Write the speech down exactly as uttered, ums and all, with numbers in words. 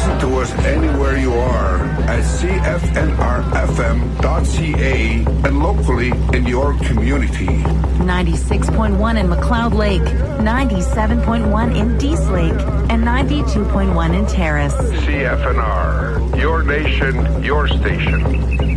Listen to us anywhere you are at C F N R F M dot C A and locally in your community. ninety-six point one in McLeod Lake, ninety-seven point one in Dease Lake, and ninety-two point one in Terrace. C F N R, your nation, your station.